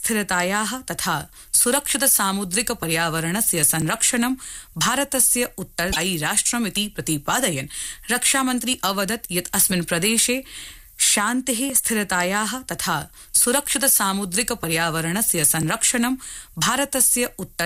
स्थिरतायाः तथा सुरक्षित सामुद्रिक पर्यावरणस्य संरक्षणं भारतस्य उत्तरदायी राष्ट्रमिति प्रतिपादयन् रक्षामन्त्री अवदत् यत् अस्मिन् प्रदेशे शान्तिः स्थिरतायाः तथा सुरक्षित सामुद्रिक पर्यावरणस्य संरक्षणं भारतस्य उत्तर